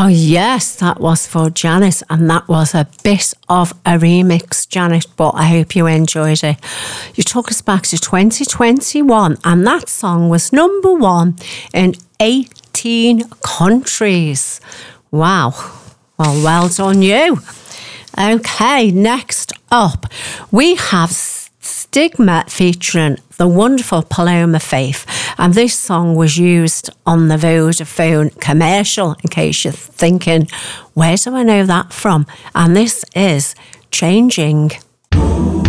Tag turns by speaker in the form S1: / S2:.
S1: Oh, yes, that was for Janet, and that was a bit of a remix, Janet, but I hope you enjoyed it. You took us back to 2021, and that song was number 1 in 18 countries. Wow. Well done you. Okay, next up, we have Stigma featuring the wonderful Paloma Faith, and this song was used on the Vodafone commercial, in case you're thinking, where do I know that from? And this is Changing.